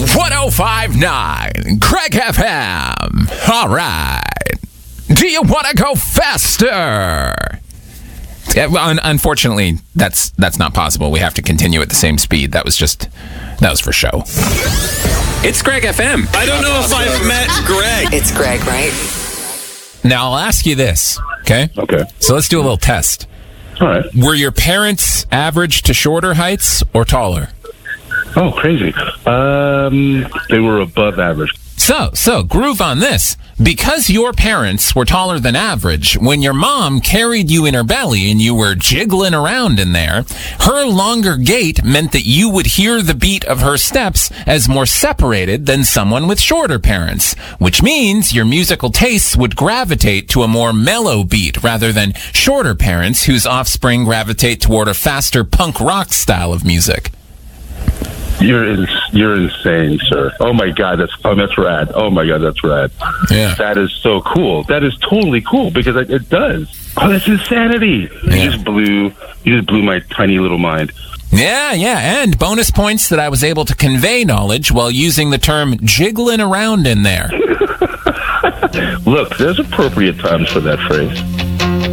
105.9 Craig FM. All right. Do you want to go faster? Unfortunately, that's not possible. We have to continue at the same speed. That was for show. It's Greg FM. I don't know if I've met Greg. It's Greg, right? Now, I'll ask you this, okay? Okay. So let's do a little test. All right. Were your parents average to shorter heights or taller? Oh, crazy. They were above average. So, groove on this. Because your parents were taller than average, when your mom carried you in her belly and you were jiggling around in there, her longer gait meant that you would hear the beat of her steps as more separated than someone with shorter parents, which means your musical tastes would gravitate to a more mellow beat rather than shorter parents whose offspring gravitate toward a faster punk rock style of music. You're insane, sir. Oh my God, that's rad. Oh my God, that's rad. Yeah. That is so cool. That is totally cool because it does. Oh, that's insanity. Yeah. You just blew my tiny little mind. Yeah, and bonus points that I was able to convey knowledge while using the term jiggling around in there. Look, there's appropriate times for that phrase.